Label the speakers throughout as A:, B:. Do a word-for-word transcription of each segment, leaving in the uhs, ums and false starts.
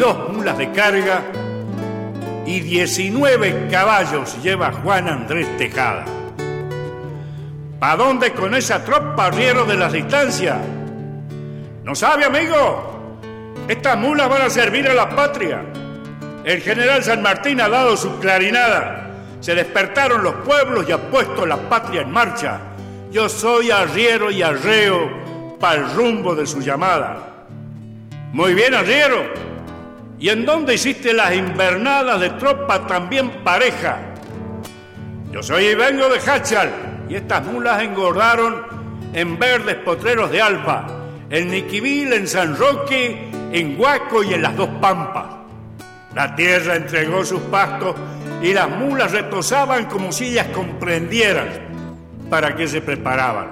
A: dos mulas de carga y diecinueve caballos lleva Juan Andrés Tejada. ¿Pa' dónde con esa tropa, arriero de las distancias? ¿No sabe, amigo? Estas mulas van a servir a la patria. El general San Martín ha dado su clarinada. Se despertaron los pueblos y ha puesto la patria en marcha. Yo soy arriero y arreo para el rumbo de su llamada. Muy bien, arriero. ¿Y en dónde hiciste las invernadas de tropa también pareja? Yo soy y vengo de Hachal, y estas mulas engordaron en verdes potreros de Alba, en Niquivil, en San Roque, en Huaco y en las dos Pampas. La tierra entregó sus pastos y las mulas retozaban como si ellas comprendieran para qué se preparaban.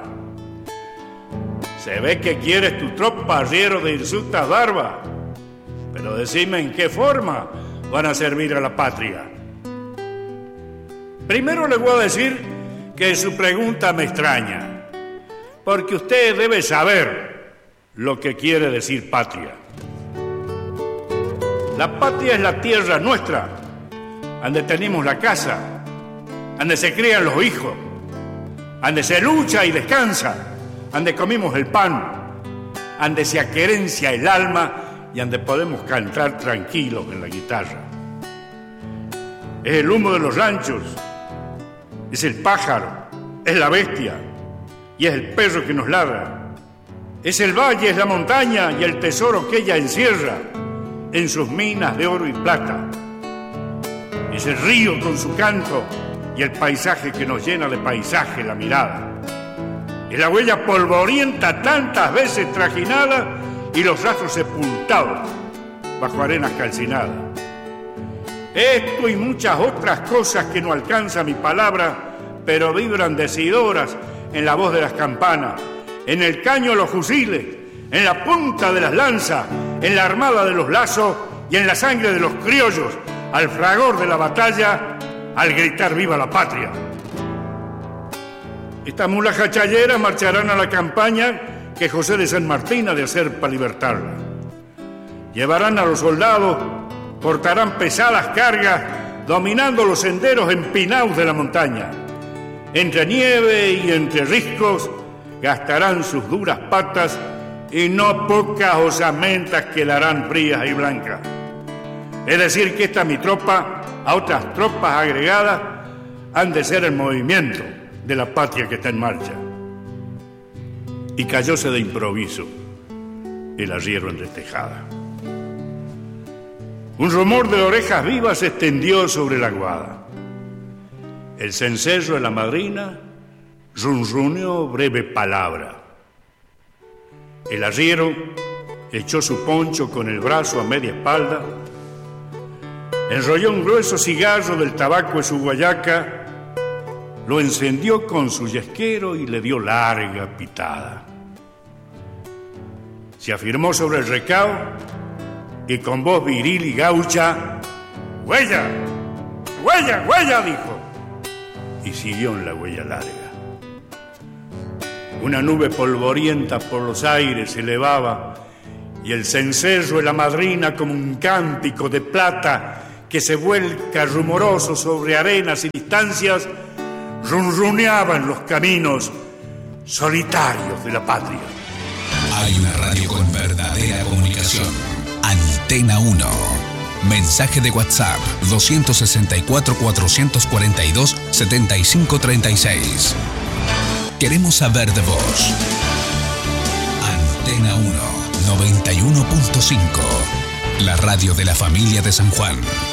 A: Se ve que quieres tu tropa, arriero de hirsutas barba. Pero decime en qué forma van a servir a la patria. Primero le voy a decir que su pregunta me extraña, porque usted debe saber lo que quiere decir patria. La patria es la tierra nuestra, donde tenemos la casa, donde se crían los hijos, donde se lucha y descansa, donde comimos el pan, donde se aquerencia el alma y donde podemos cantar tranquilos en la guitarra. Es el humo de los ranchos, es el pájaro, es la bestia y es el perro que nos ladra. Es el valle, es la montaña y el tesoro que ella encierra en sus minas de oro y plata. Es el río con su canto y el paisaje que nos llena de paisaje la mirada. Es la huella polvorienta tantas veces trajinada y los rastros sepultados bajo arenas calcinadas. Esto y muchas otras cosas que no alcanza mi palabra, pero vibran decidoras en la voz de las campanas, en el caño de los fusiles, en la punta de las lanzas, en la armada de los lazos y en la sangre de los criollos, al fragor de la batalla, al gritar ¡viva la patria! Estas mulas hachalleras marcharán a la campaña que José de San Martín ha de hacer para libertarla. Llevarán a los soldados, portarán pesadas cargas, dominando los senderos empinados de la montaña. Entre nieve y entre riscos, gastarán sus duras patas y no pocas osamentas quedarán frías y blancas. Es decir, que esta mi tropa, a otras tropas agregadas, han de ser el movimiento de la patria que está en marcha. Y cayóse de improviso el arriero en Tejada. Un rumor de orejas vivas se extendió sobre la aguada. El cencerro de la madrina runruneó breve palabra. El arriero echó su poncho con el brazo a media espalda, enrolló un grueso cigarro del tabaco de su guayaca, lo encendió con su yesquero y le dio larga pitada. Se afirmó sobre el recao y con voz viril y gaucha, ¡huella! ¡Huella! ¡Huella! dijo. Y siguió en la huella larga. Una nube polvorienta por los aires se elevaba y el cencerro de la madrina como un cántico de plata que se vuelca rumoroso sobre arenas y distancias runruneaba en los caminos solitarios de la patria.
B: Hay una radio con verdadera comunicación. Antena uno. Mensaje de WhatsApp dos seis cuatro, cuatro cuatro dos, siete cinco tres seis. Queremos saber de vos. Antena uno, noventa y uno punto cinco. La radio de la familia de San Juan.